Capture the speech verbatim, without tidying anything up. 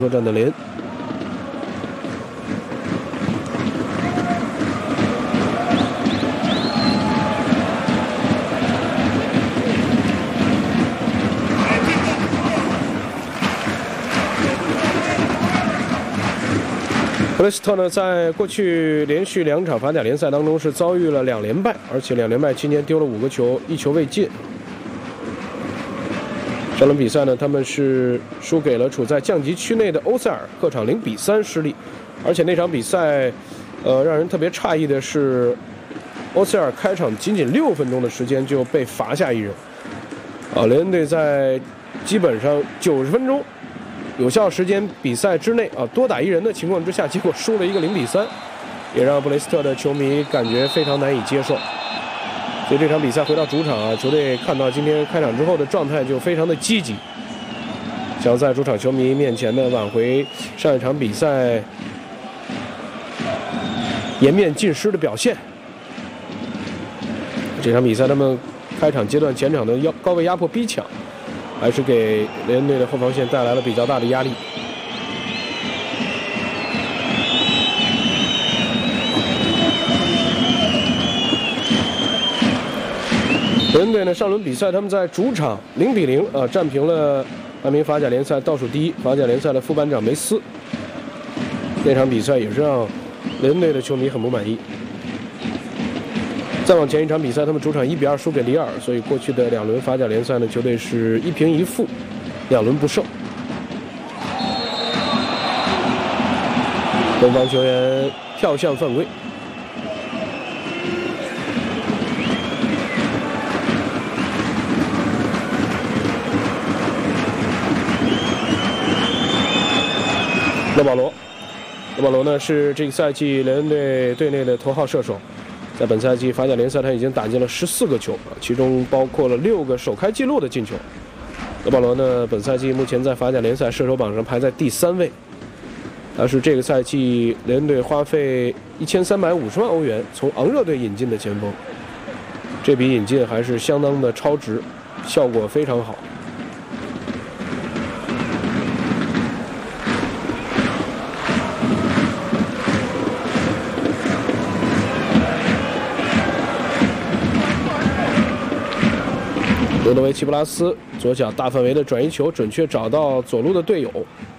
作战的连。 布雷斯特呢，在过去连续两场法甲联赛当中是遭遇了两连败，而且两连败期间丢了五个球，一球未进。这轮比赛呢，他们是输给了处在降级区内的欧塞尔，客场零比三失利。而且那场比赛，呃，让人特别诧异的是，欧塞尔开场仅仅六分钟的时间就被罚下一人。啊，雷恩队在基本上九十分钟。 有效时间比赛之内啊，多打一人的情况之下，结果输了一个零比三，也让布雷斯特的球迷感觉非常难以接受。所以这场比赛回到主场啊，球队看到今天开场之后的状态就非常的积极，想在主场球迷面前呢挽回上一场比赛颜面尽失的表现。这场比赛他们开场阶段前场的压高位压迫逼抢。 还是给雷恩队的后防线带来了比较大的压力。雷恩队呢，上轮比赛他们在主场零比零啊战平了排名法甲联赛倒数第一法甲联赛的副班长梅斯。那场比赛也是让雷恩队的球迷很不满意。 再往前一场比赛，他们主场一比二输给里尔，所以过去的两轮法甲联赛呢，球队是一平一负，两轮不胜。东方球员跳向犯规，勒保罗，勒保罗呢是这个赛季雷恩队队内的头号射手。 在本赛季法甲联赛，他已经打进了十四个球，其中包括了六个首开纪录的进球。勒保罗呢，本赛季目前在法甲联赛射手榜上排在第三位。他是这个赛季雷恩队花费一千三百五十万欧元从昂热队引进的前锋，这笔引进还是相当的超值，效果非常好。 罗德维奇布拉斯左脚大范围的转移球，准确找到左路的队友，